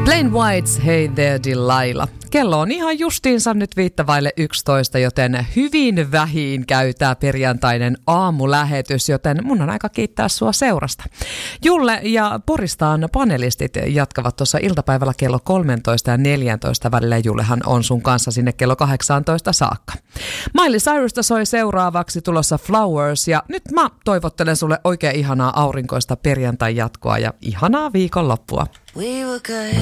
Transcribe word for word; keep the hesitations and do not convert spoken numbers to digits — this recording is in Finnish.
Plain Whites, Hey There Delilah. Kello on ihan justiinsa nyt viittavaille yksitoista, joten hyvin vähiin käy tää perjantainen aamulähetys, joten mun on aika kiittää sua seurasta. Julle ja Poristaan panelistit jatkavat tuossa iltapäivällä kello kolmetoista ja neljätoista välillä. Jullehan on sun kanssa sinne kello kahdeksantoista saakka. Miley Cyrusta soi seuraavaksi tulossa Flowers, ja nyt mä toivottelen sulle oikein ihanaa aurinkoista perjantai jatkoa ja ihanaa viikonloppua. We were good.